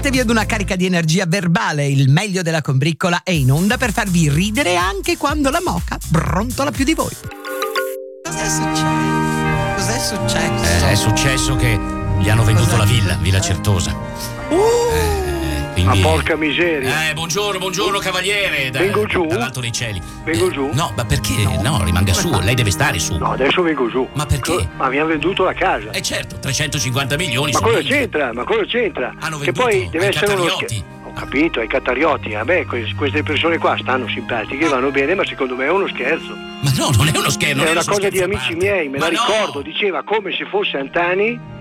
Preparatevi ad una carica di energia verbale. Il meglio della combriccola è in onda per farvi ridere anche quando la moca brontola più di voi. Cos'è successo? Cos'è successo? È successo che gli hanno venduto la Villa Certosa. Ma porca miseria. Buongiorno cavaliere. Vengo giù? Dall'alto dei cieli. Vengo giù? No, ma perché? No, rimanga su, lei deve stare su. No, adesso vengo giù. Ma perché? Ma mi hanno venduto la casa. Certo, 350 milioni. Ma cosa c'entra? Hanno Che venduto poi deve ai essere uno Catariotti. Ho capito, ai Catariotti. A me queste persone qua stanno simpatiche, vanno bene, ma secondo me è uno scherzo. Ma no, non è uno scherzo. È una cosa di amici miei, me la ricordo, diceva come se fosse Antani